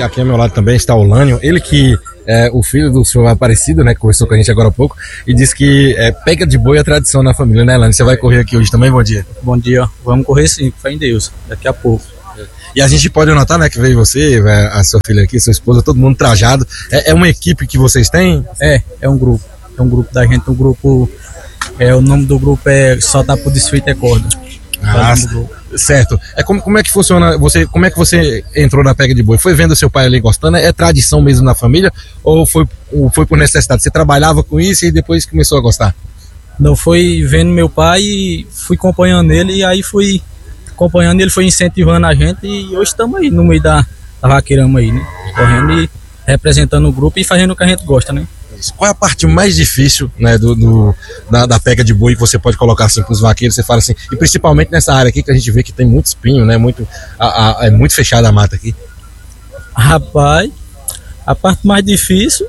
aqui ao meu lado também está o Lânio, ele que é o filho do senhor Aparecido, né, que conversou com a gente agora há pouco, e disse que pega de boi a tradição na família, né, Lânio? Você vai correr aqui hoje também? Bom dia. Bom dia, vamos correr sim, com fé em Deus, daqui a pouco. E a gente pode notar, né, que veio você, a sua filha aqui, sua esposa, todo mundo trajado. É uma equipe que vocês têm? É um grupo da gente, o nome do grupo é Soltar pro Desfeito é Corda. Certo. Como é que funciona, como é que você entrou na pega de boi? Foi vendo seu pai ali gostando? É tradição mesmo na família? Ou foi por necessidade? Você trabalhava com isso e depois começou a gostar? Não, foi vendo meu pai e fui acompanhando ele, e aí fui acompanhando, ele foi incentivando a gente, e hoje estamos aí no meio da vaqueirama aí, né? Correndo e representando o grupo e fazendo o que a gente gosta, né? Qual é a parte mais difícil, né, da pega de boi que você pode colocar assim para os vaqueiros? Você fala assim, e principalmente nessa área aqui que a gente vê que tem muito espinho, né? É muito fechada a mata aqui. Rapaz, a parte mais difícil,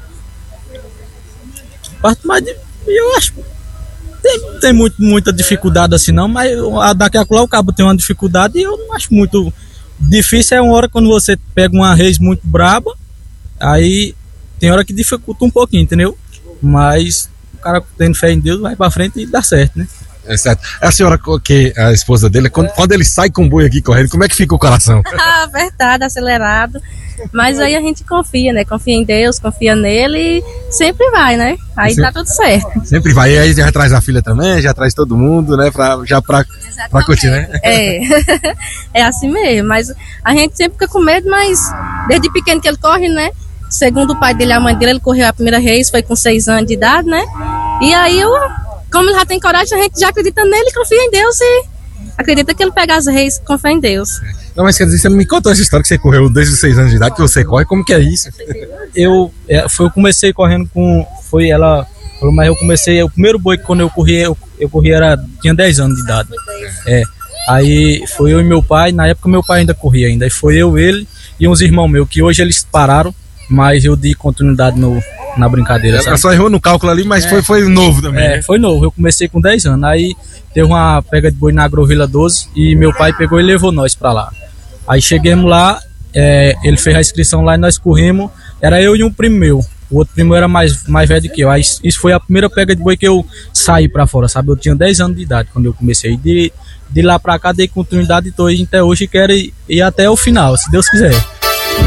eu acho tem muita dificuldade assim não, mas daqui a pouco o cabo tem uma dificuldade e eu não acho muito difícil. É uma hora quando você pega uma reis muito braba, aí tem hora que dificulta um pouquinho, entendeu? Mas o cara tendo fé em Deus vai pra frente e dá certo, né? É certo. A senhora, que a esposa dele, quando ele sai com o boi aqui correndo, como é que fica o coração? Apertado, acelerado. Mas aí a gente confia, né? Confia em Deus, confia nele e sempre vai, né? Aí tá tudo certo. Sempre vai. E aí já traz a filha também, já traz todo mundo, né? Pra curtir, né? É assim mesmo. Mas a gente sempre fica com medo, mas desde pequeno que ele corre, né? Segundo o pai dele e a mãe dele, ele correu a primeira race, foi com 6 anos de idade, né? E aí, como ele já tem coragem, a gente já acredita nele, confia em Deus e acredita que ele pega as races com fé em Deus. Não, mas quer dizer, você não me contou essa história que você correu desde os 6 anos de idade, que você corre, como que é isso? Eu comecei correndo mas eu comecei, o primeiro boi que quando eu corri tinha 10 anos de idade. Aí foi eu e meu pai, na época meu pai ainda corria ainda, aí foi ele e uns irmãos meus, que hoje eles pararam, mas eu dei continuidade na brincadeira. Ela só errou no cálculo ali, mas foi novo também. Foi novo, eu comecei com 10 anos, aí teve uma pega de boi na Agrovila 12 e meu pai pegou e levou nós pra lá. Aí chegamos lá, ele fez a inscrição lá e nós corrimos, era eu e um primo meu. O outro primo era mais velho que eu. Aí isso foi a primeira pega de boi que eu saí pra fora, sabe? Eu tinha 10 anos de idade quando eu comecei. De lá pra cá dei continuidade e tô aí até hoje e quero ir até o final, se Deus quiser.